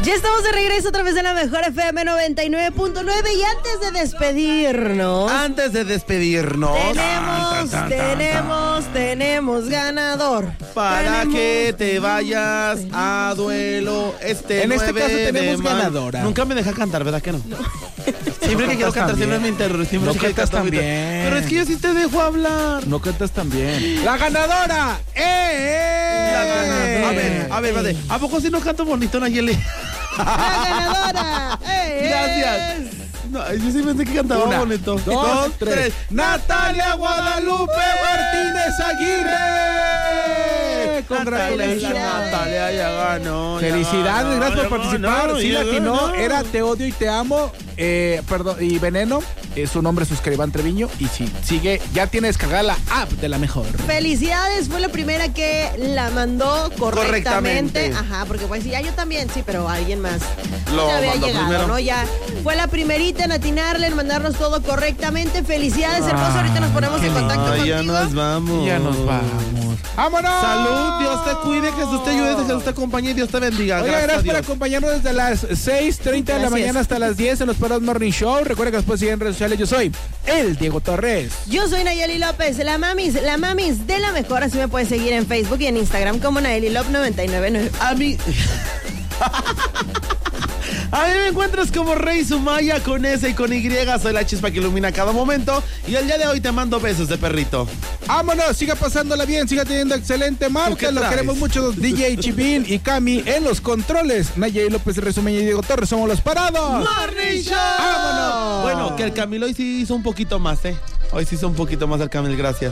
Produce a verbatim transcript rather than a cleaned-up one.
Ya estamos de regreso a través de la mejor F M noventa y nueve punto nueve y antes de despedirnos... Antes de despedirnos... Tenemos, tan, tan, tenemos, tan, tan. tenemos ganador. Para tenemos, que te vayas a duelo este En este caso tenemos ganadora. Nunca me deja cantar, ¿verdad que no? no. Siempre no que quiero cantar, siempre me interrumpe. No cantas tan bien. Pero es que yo sí te dejo hablar. No cantas tan bien. ¡La ganadora! ¡Eh! La ganadora. A ver, a ver, a ver. ¿A poco si no canto bonito, Nayeli? ¡La ganadora! ¡Eh! Gracias. No, yo sí pensé que cantaba Una, bonito. Dos, dos tres. tres. Natalia Guadalupe Martínez Aguirre. Congratulations. Natalia ya ganó. Ya Felicidades, ganó, gracias ya por participar. ganó, Sí, ya latinó. ganó. Era Te odio y te amo. Eh, perdón, y Veneno. Eh, su nombre es Oscar Iván Treviño. Y si sigue, ya tiene descargada la app de La Mejor. Felicidades, fue la primera que la mandó correctamente. Correctamente. Ajá, porque pues ya yo también, sí, pero alguien más Lo ya había mandó llegado, primero. ¿no? Ya fue la primerita en atinarle, en mandarnos todo correctamente. Felicidades, hermoso. Ahorita nos ponemos en contacto Ay, contigo. ya nos vamos. Ya nos vamos. ¡Vámonos! Salud, Dios te cuide, Jesús te ayude, Jesús te acompañe y Dios te bendiga. Oiga, gracias, gracias por Dios. acompañarnos desde las seis treinta de la Gracias. mañana hasta las diez en los Parados Morning Show. Recuerda que nos pueden seguir en redes sociales. Yo soy el Diego Torres. Yo soy Nayeli López, la mamis, la mamis de la mejor. Así me puedes seguir en Facebook y en Instagram como Nayeli Lop noventa y nueve. A mí... A mí me encuentras como Rey Sumaya con S y con Y. Soy la chispa que ilumina cada momento. Y el día de hoy te mando besos de perrito. Vámonos, siga pasándola bien, siga teniendo excelente ¿Tú qué martes. Lo traes? queremos mucho, D J Chipín y Cami en los controles. Nayeli López, Resumeña y Diego Torres, somos los Parados. ¡Morning Show! ¡Vámonos! Bueno, que el Camilo hoy sí hizo un poquito más, ¿eh? Hoy sí hizo un poquito más el Camil, gracias.